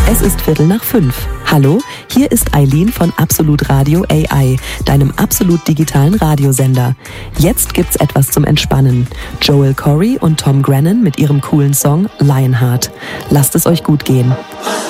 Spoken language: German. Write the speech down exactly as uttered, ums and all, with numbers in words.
Es ist Viertel nach fünf. Hallo, hier ist Eileen von Absolut Radio A I, deinem absolut digitalen Radiosender. Jetzt gibt's etwas zum Entspannen. Joel Corry und Tom Grennan mit ihrem coolen Song Lionheart. Lasst es euch gut gehen.